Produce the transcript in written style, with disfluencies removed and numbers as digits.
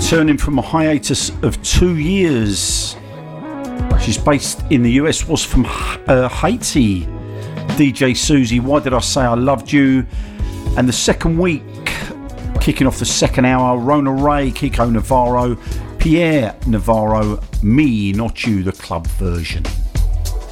Returning from a hiatus of 2 years. She's based in the US, was from Haiti. DJ Susie, Why Did I Say I Loved You? And the second week, kicking off the second hour, Rona Ray, Kiko Navarro, Pierre Navarro, Me Not You, the club version.